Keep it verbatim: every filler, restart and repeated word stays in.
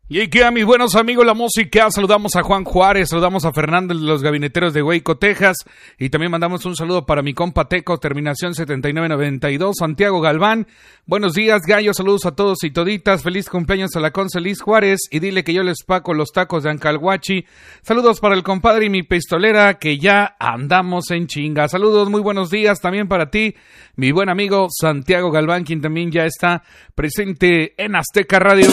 Y aquí a mis buenos amigos la música, saludamos a Juan Juárez, saludamos a Fernando de los Gabineteros de Waco, Texas, y también mandamos un saludo para mi compa Teco, terminación setenta y nueve noventa y dos, Santiago Galván. Buenos días, gallo, saludos a todos y toditas, feliz cumpleaños a la Conce Liz Juárez, y dile que yo les paco los tacos de Ancalhuachi. Saludos para el compadre y mi pistolera, que ya andamos en chinga. Saludos, muy buenos días también para ti, mi buen amigo Santiago Galván, quien también ya está presente en Azteca Radio.